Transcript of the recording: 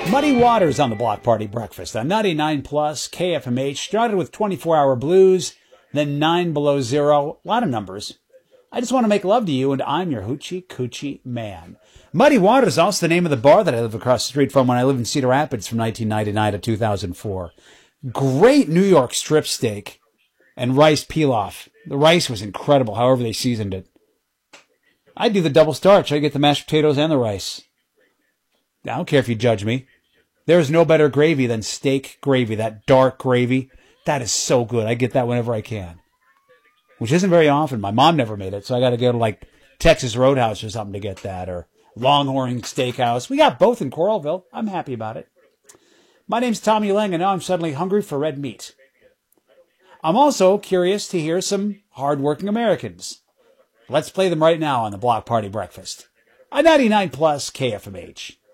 Muddy Waters on the Block Party Breakfast on 99 Plus KFMH. Started with 24-hour blues, then 9 below zero. A lot of numbers. I just want to make love to you, and I'm your hoochie coochie man. Muddy Waters is also the name of the bar that I live across the street from when I lived in Cedar Rapids from 1999 to 2004. Great New York strip steak and rice pilaf. The rice was incredible, however they seasoned it. I do the double starch. I get the mashed potatoes and the rice. I don't care if you judge me. There's no better gravy than steak gravy, that dark gravy. That is so good. I get that whenever I can, which isn't very often. My mom never made it, so I got to go to like Texas Roadhouse or something to get that, or Longhorn Steakhouse. We got both in Coralville. I'm happy about it. My name's Tommy Lang, and now I'm suddenly hungry for red meat. I'm also curious to hear some hardworking Americans. Let's play them right now on the Block Party Breakfast. On 99 Plus KFMH.